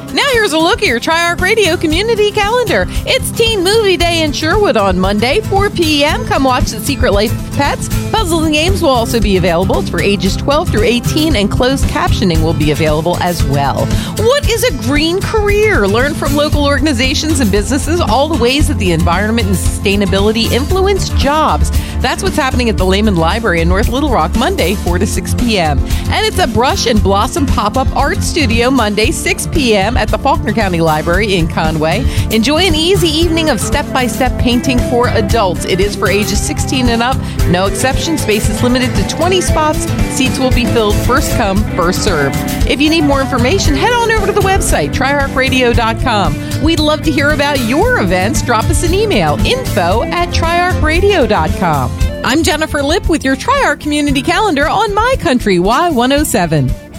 Now here's a look at your Tri-Arc Radio community calendar. It's Teen Movie Day in Sherwood on Monday, 4 p.m. Come watch The Secret Life of Pets. Puzzles and games will also be available. It's for ages 12 through 18, and closed captioning will be available as well. What is a green career? Learn from local organizations and businesses all the ways that the environment and sustainability influence jobs. That's what's happening at the Lehman Library in North Little Rock, Monday, 4 to 6 p.m. And it's a Brush and Blossom pop-up art studio, Monday, 6 p.m. at the Faulkner County Library in Conway. Enjoy an easy evening of step-by-step painting for adults. It is for ages 16 and up. No exception. Space is limited to 20 spots. Seats will be filled first come, first served. If you need more information, head on over to the website, triarcradio.com. We'd love to hear about your events. Drop us an email, info@triarcradio.com. I'm Jennifer Lipp with your Tri-Arc Community Calendar on My Country Y107.